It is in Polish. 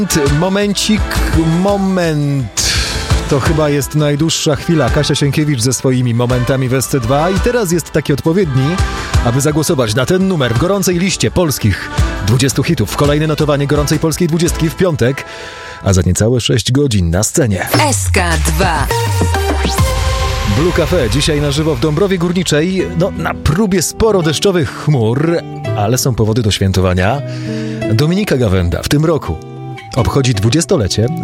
Moment. To chyba jest najdłuższa chwila. Kasia Sienkiewicz ze swoimi momentami w SC2 i teraz jest taki odpowiedni, aby zagłosować na ten numer w gorącej liście polskich 20 hitów. Kolejne notowanie gorącej polskiej 20 w piątek, a za niecałe 6 godzin na scenie. SK2. Blue Cafe dzisiaj na żywo w Dąbrowie Górniczej. Na próbie sporo deszczowych chmur, ale są powody do świętowania. Dominika Gawenda w tym roku obchodzi 20-lecie.